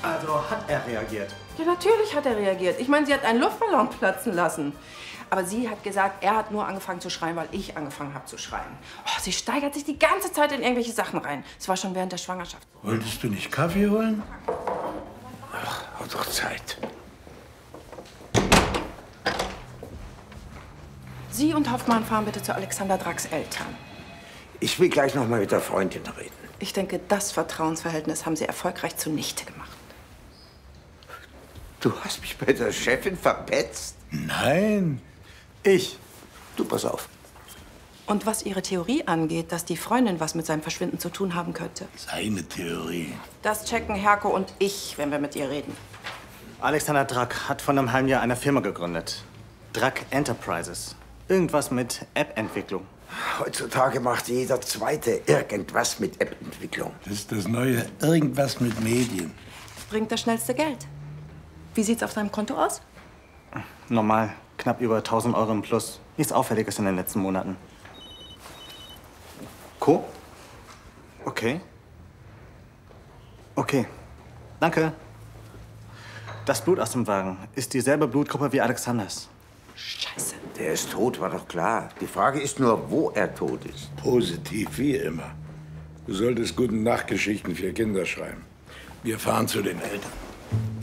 Also hat er reagiert? Ja, natürlich hat er reagiert. Ich meine, sie hat einen Luftballon platzen lassen. Aber sie hat gesagt, er hat nur angefangen zu schreien, weil ich angefangen habe zu schreien. Oh, sie steigert sich die ganze Zeit in irgendwelche Sachen rein. Das war schon während der Schwangerschaft. Wolltest du nicht Kaffee holen? Ach, hat doch Zeit. Sie und Hoffmann fahren bitte zu Alexander Dracks Eltern. Ich will gleich noch mal mit der Freundin reden. Ich denke, das Vertrauensverhältnis haben Sie erfolgreich zunichte gemacht. Du hast mich bei der Chefin verpetzt? Nein. Ich. Du, pass auf. Und was Ihre Theorie angeht, dass die Freundin was mit seinem Verschwinden zu tun haben könnte, Seine Theorie. das checken Herko und ich, wenn wir mit ihr reden. Alexander Drack hat vor einem halben Jahr eine Firma gegründet. Drack Enterprises. Irgendwas mit App-Entwicklung. Heutzutage macht jeder Zweite irgendwas mit App-Entwicklung. Das ist das neue Irgendwas mit Medien. Bringt das schnellste Geld. Wie sieht's auf seinem Konto aus? Normal. Knapp über 1000 Euro im Plus. Nichts Auffälliges in den letzten Monaten. Co? Okay. Okay. Danke. Das Blut aus dem Wagen ist dieselbe Blutgruppe wie Alexanders. Scheiße. Der ist tot, war doch klar. Die Frage ist nur, wo er tot ist. Positiv wie immer. Du solltest gute Nachtgeschichten für Kinder schreiben. Wir fahren zu den Eltern.